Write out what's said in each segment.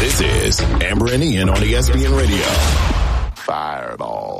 This is Amber and Ian on ESPN Radio. Fireball.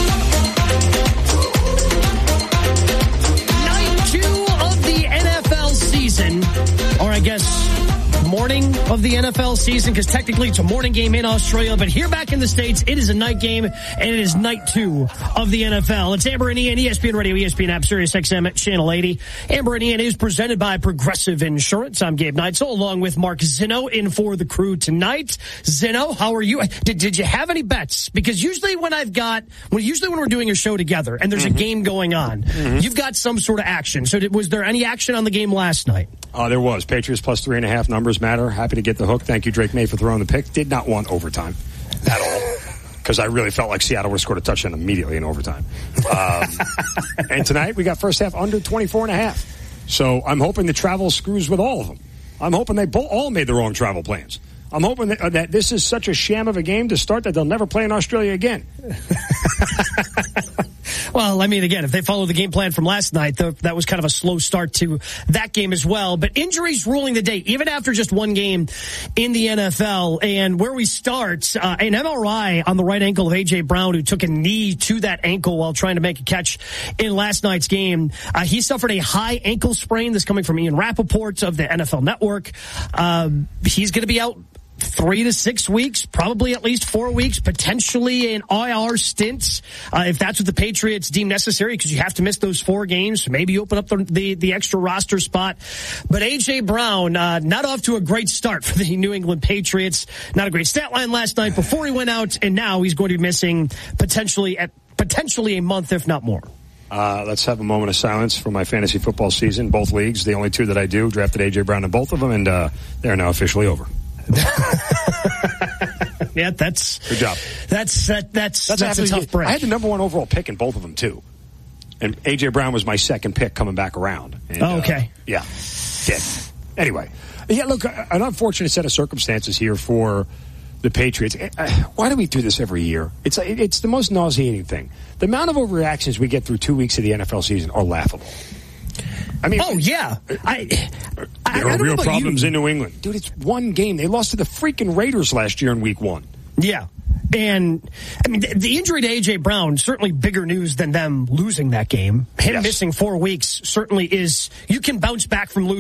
Night 2 of the NFL season, or I guess morning of the NFL season, because technically it's a morning game in Australia, but here back in the States, it is a night game, and it is night 2 of the NFL. It's Amber and Ian, ESPN Radio, ESPN app, Sirius XM at Channel 80. Amber and Ian is presented by Progressive Insurance. I'm Gabe Neitzel, along with Mark Zinno in for the crew tonight. Zinno, how are you? Did you have any bets? Because usually when we're doing a show together and there's a game going on, you've got some sort of action. So was there any action on the game last night? There was. Patriots plus 3.5 numbers matter. Happy to get the hook. Thank you, Drake May, for throwing the pick. Did not want overtime at all, because I really felt like Seattle would have scored a touchdown immediately in overtime. And tonight we got first half under 24.5. So I'm hoping the travel screws with all of them. I'm hoping they all made the wrong travel plans. I'm hoping that this is such a sham of a game to start that they'll never play in Australia again. Well, I mean, again, if they follow the game plan from last night, that was kind of a slow start to that game as well. But injuries ruling the day, even after just one game in the NFL. And where we start, an MRI on the right ankle of A.J. Brown, who took a knee to that ankle while trying to make a catch in last night's game. He suffered a high ankle sprain. This coming from Ian Rappaport of the NFL Network. He's going to be out 3 to 6 weeks, probably at least 4 weeks, potentially an IR stint, if that's what the Patriots deem necessary, because you have to miss those 4 games. Maybe open up the extra roster spot. But A.J. Brown, not off to a great start for the New England Patriots. Not a great stat line last night before he went out, and now he's going to be missing potentially a month, if not more. Let's have a moment of silence for my fantasy football season. Both leagues, the only 2 that I do, drafted A.J. Brown in both of them, and they're now officially over. Yeah, that's good job. That's a tough break. I had the number 1 overall pick in both of them too, and A.J. Brown was my second pick coming back around. And, okay. Yeah. Did. Anyway, yeah. Look, an unfortunate set of circumstances here for the Patriots. Why do we do this every year? It's the most nauseating thing. The amount of overreactions we get through 2 weeks of the NFL season are laughable. I mean, oh yeah, there are real problems in New England, dude. It's one game. They lost to the freaking Raiders last year in Week 1. Yeah, and I mean the injury to A.J. Brown, certainly bigger news than them losing that game. Him missing 4 weeks certainly is. You can bounce back from losing